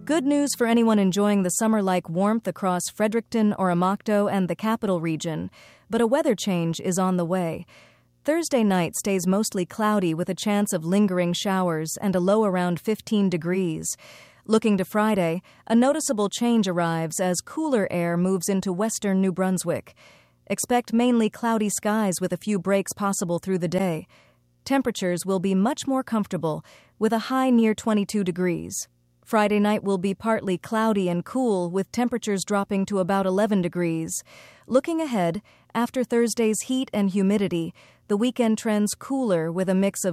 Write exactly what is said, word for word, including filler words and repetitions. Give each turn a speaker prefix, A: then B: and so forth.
A: Good news for anyone enjoying the summer-like warmth across Fredericton, Oromocto, and the Capital Region, but a weather change is on the way. Thursday night stays mostly cloudy with a chance of lingering showers and a low around fifteen degrees. Looking to Friday, a noticeable change arrives as cooler air moves into western New Brunswick. Expect mainly cloudy skies with a few breaks possible through the day. Temperatures will be much more comfortable, with a high near twenty-two degrees. Friday night will be partly cloudy and cool, with temperatures dropping to about eleven degrees. Looking ahead, after Thursday's heat and humidity, the weekend trends cooler with a mix of